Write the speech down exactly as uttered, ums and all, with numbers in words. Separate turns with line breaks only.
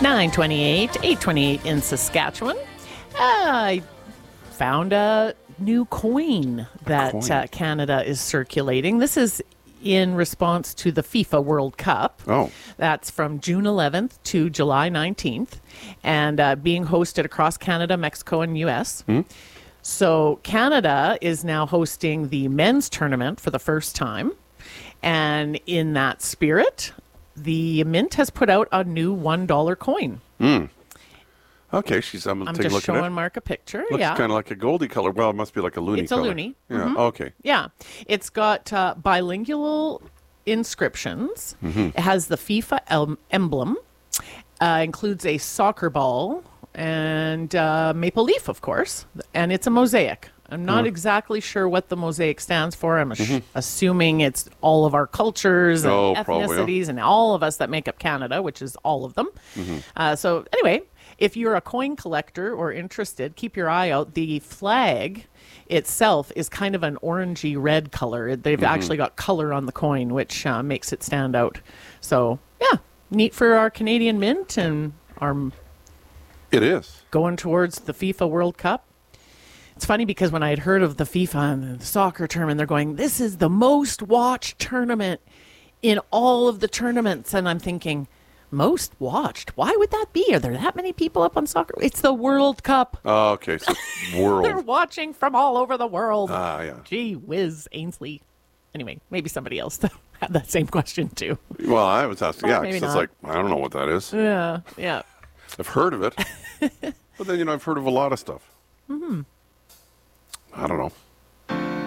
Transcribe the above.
nine twenty-eight, eight twenty-eight in Saskatchewan. I found a new coin that
coin.
Uh, Canada is circulating. This is in response to the FIFA World Cup.
Oh.
That's from June eleventh to July nineteenth, and uh, being hosted across Canada, Mexico, and U S.
Hmm?
So Canada is now hosting the men's tournament for the first time. And in that spirit, the Mint has put out a new one dollar coin.
Mm. Okay, she's. I'm,
I'm
taking a
just
look at
showing
it.
Mark a picture.
Looks
yeah.
kind of like a goldy color. Well, it must be like a loony
It's a
color.
loony.
Yeah.
Mhm.
Okay.
Yeah. It's got uh, bilingual inscriptions.
Mm-hmm.
It has the FIFA em- emblem. Uh, includes a soccer ball and uh, maple leaf, of course. And it's a mosaic. I'm not
Mm.
exactly sure what the mosaic stands for. I'm ass- assuming it's all of our cultures and
Oh, probably, yeah.
ethnicities and all of us that make up Canada, which is all of them.
Mm-hmm.
Uh, so anyway, if you're a coin collector or interested, keep your eye out. The flag itself is kind of an orangey red color. They've
Mm-hmm.
actually got color on the coin, which uh, makes it stand out. So yeah, neat for our Canadian Mint and our
It is.
going towards the FIFA World Cup. It's funny because when I had heard of the FIFA and the soccer tournament, they're going, this is the most watched tournament in all of the tournaments. And I'm thinking, most watched? Why would that be? Are there that many people up on soccer? It's the World Cup.
Oh, okay, so
They're
world.
watching from all over the world.
Ah, yeah.
Gee whiz, Ainsley. Anyway, maybe somebody else had that same question too.
Well, I was asking.
Or
Yeah,
maybe
'cause it's
not.
like I don't know what that is.
Yeah, yeah.
I've heard of it, but then you know I've heard of a lot of stuff. Mm-hmm. I don't know.